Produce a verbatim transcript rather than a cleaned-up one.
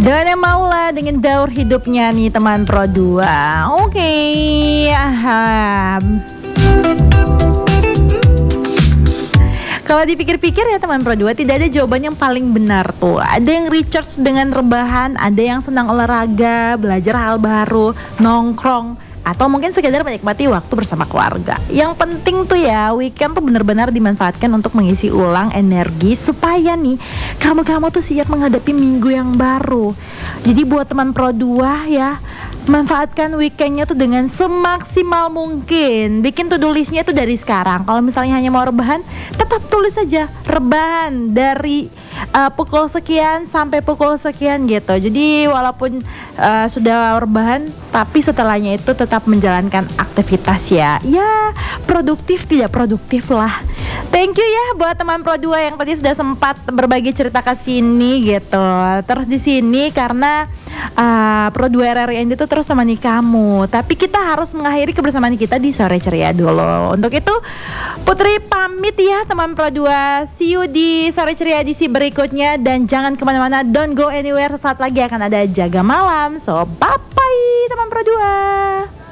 Dona Maula dengan daur hidupnya nih teman Pro dua. Oke, okay. Kalau dipikir-pikir ya teman Pro dua, tidak ada jawaban yang paling benar tuh. Ada yang recharge dengan rebahan, ada yang senang olahraga, belajar hal baru, nongkrong, atau mungkin sekedar menikmati waktu bersama keluarga. Yang penting tuh ya, weekend tuh benar-benar dimanfaatkan untuk mengisi ulang energi supaya nih kamu-kamu tuh siap menghadapi minggu yang baru. Jadi buat teman Pro dua ya, manfaatkan weekendnya tuh dengan semaksimal mungkin. Bikin to-do listnya tuh dari sekarang. Kalau misalnya hanya mau rebahan, tetap tulis aja rebahan dari uh, pukul sekian sampai pukul sekian gitu. Jadi walaupun uh, sudah rebahan, tapi setelahnya itu tetap menjalankan aktivitas ya. Ya produktif tidak produktif lah. Thank you ya buat teman Pro dua yang tadi sudah sempat berbagi cerita ke sini gitu. Terus di sini karena uh, Pro dua R R I itu terus temani kamu. Tapi kita harus mengakhiri kebersamaan kita di sore ceria dulu. Untuk itu Putri pamit ya teman Pro dua. See you di sore ceria edisi berikutnya. Dan jangan kemana-mana, don't go anywhere. Sesaat lagi akan ada Jaga Malam. So bye bye teman Pro dua.